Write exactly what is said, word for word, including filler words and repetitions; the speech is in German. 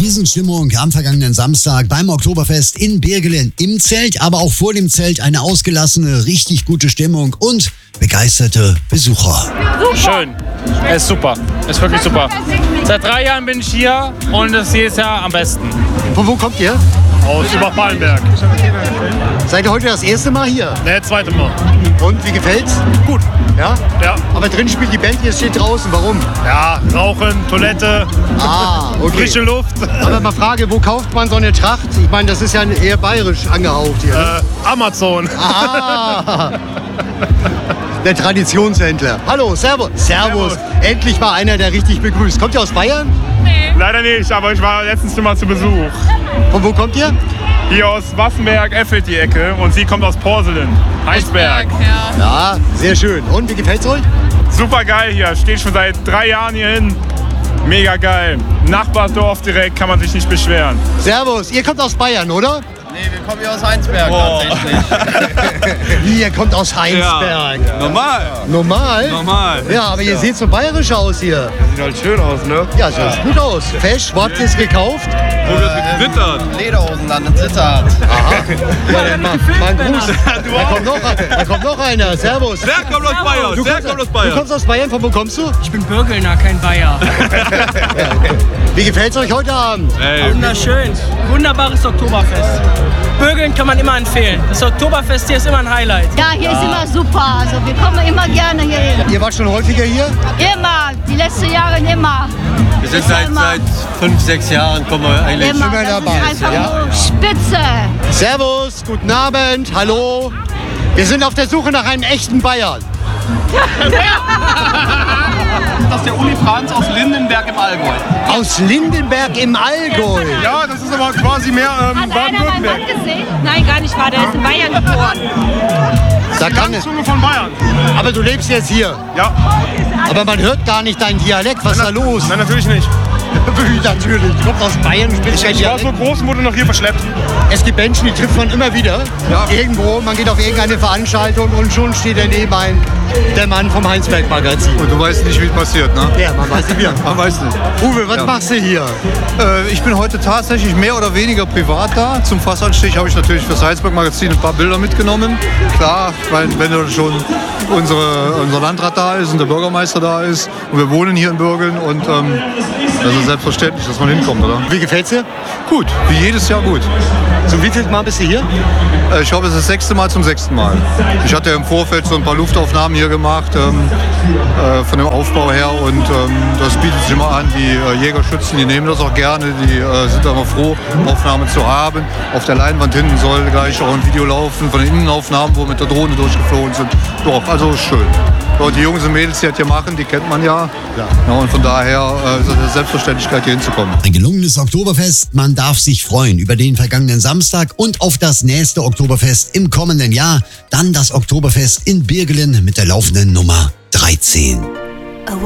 Riesenstimmung am vergangenen Samstag beim Oktoberfest in Birgelen im Zelt, aber auch vor dem Zelt eine ausgelassene, richtig gute Stimmung und begeisterte Besucher. Schön, es ist super, es ist wirklich super. Seit drei Jahren bin ich hier und es ist jedes Jahr am besten. Von wo kommt ihr? Aus Überpallenberg. Seid ihr heute das erste Mal hier? Ne, zweite Mal. Und wie gefällt's? Gut. Ja? Ja. Aber drin spielt die Band, ihr steht draußen. Warum? Ja, Rauchen, Toilette, Ah, okay. frische Luft. Aber mal Frage, wo kauft man so eine Tracht? Ich meine, das ist ja eher bayerisch angehaucht hier. Ne? Äh, Amazon. Ah, der Traditionshändler. Hallo, Servus. Servus. Servus. Endlich mal einer, der richtig begrüßt. Kommt ihr aus Bayern? Leider nicht, aber ich war letztens mal zu Besuch. Von wo kommt ihr? Hier aus Wassenberg, Effelt die Ecke und sie kommt aus Porselen, Heinsberg. Ja, sehr schön. Und wie gefällt's euch? Super geil hier, steht schon seit drei Jahren hier hin. Mega geil. Nachbardorf direkt, kann man sich nicht beschweren. Servus. Ihr kommt aus Bayern, oder? Nee, wir kommen hier aus Heinsberg tatsächlich. Wie, ihr kommt aus Heinsberg. Normal. Normal? Normal. Ja, aber ihr seht so bayerisch aus hier. Sieht halt schön aus, ne? Ja, sieht gut aus. Fesch, wo habt ihr es gekauft? Wo wird gewittert? Lederhosen dann in Zittert. Aha. Ja, dann mal, mal einen Gruß. Da kommt, noch, da kommt noch einer. Servus. Wer kommt aus Bayern? Du Wer kommst, kommt aus du Bayern? kommst aus Bayern. Von wo kommst du? Ich bin Birgelner, kein Bayer. Wie gefällt's euch heute Abend? Ey, Wunderschön. Wunderbares Oktoberfest. Birgeln kann man immer empfehlen. Das Oktoberfest hier ist immer ein Highlight. Ja, hier ist immer super. Also wir kommen immer gerne hier hin. Ihr wart schon häufiger hier? Immer, die letzten Jahre immer. Wir sind seit, seit fünf, sechs Jahren kommen wir eigentlich. Immer. Immer Das dabei, ist einfach ja. nur spitze. Servus, guten Abend, hallo. Wir sind auf der Suche nach einem echten Bayern. das ist der Uli Franz aus Lindenberg im Allgäu. Aus Lindenberg im Allgäu. Ja, das ist aber quasi mehr ähm, Hat einer meinen Baden-Württemberg. Mann gesehen? Nein, gar nicht wahr. Der ist in Bayern geboren. Da kann es. Zunge von Bayern. Aber du lebst jetzt hier. Ja, Aber man hört gar nicht deinen Dialekt. Was ist da los? nein, natürlich nicht. Wie natürlich. Du kommst aus Bayern, sprichst kein Ich war Dialekt. so groß und wurde noch hier verschleppt. Es gibt Menschen, die trifft man immer wieder. Irgendwo, man geht auf irgendeine Veranstaltung und schon steht daneben ein, der Mann vom Heinsberg-Magazin. Und du weißt nicht, wie es passiert, ne? Ja, man weiß nicht wie. Man weiß nicht. Uwe, was Ja. machst du hier? Äh, ich bin heute tatsächlich mehr oder weniger privat da. Zum Fassanstich habe ich natürlich fürs Heinsberg-Magazin ein paar Bilder mitgenommen. Klar, weil wenn da schon unsere, unser Landrat da ist und der Bürgermeister da ist und wir wohnen hier in Birgeln und ähm, das ist selbstverständlich, dass man hinkommt, oder? Wie gefällt's dir? Gut, wie jedes Jahr gut. Zum wievielten Mal bist du hier? Äh, Ich habe es das sechste Mal zum sechsten Mal. Ich hatte im Vorfeld so ein paar Luftaufnahmen hier gemacht, ähm, äh, von dem Aufbau her und ähm, das bietet sich immer an. Die äh, Jägerschützen, die nehmen das auch gerne, die äh, sind immer froh, Aufnahmen zu haben. Auf der Leinwand hinten soll gleich auch ein Video laufen von den Innenaufnahmen, wo wir mit der Drohne durchgeflogen sind. Doch, also schön. Ja, und die Jungs und Mädels, die das hier machen, die kennt man ja. Ja, und von daher äh, ist es eine Selbstverständlichkeit, hier hinzukommen. Ein gelungenes Oktoberfest. Man darf sich freuen über den vergangenen Samstag und auf das nächste Oktoberfest im kommenden Jahr. Dann das Oktoberfest in Birgelen mit der laufenden Nummer dreizehn.